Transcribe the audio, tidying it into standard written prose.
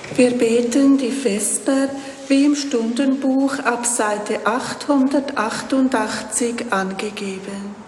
Wir beten die Vesper wie im Stundenbuch ab Seite 888 angegeben.